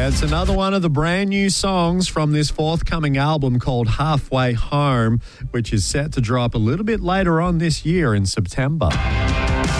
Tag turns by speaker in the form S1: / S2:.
S1: Yeah, it's another one of the brand new songs from this forthcoming album called Halfway Home, which is set to drop a little bit later on this year in September.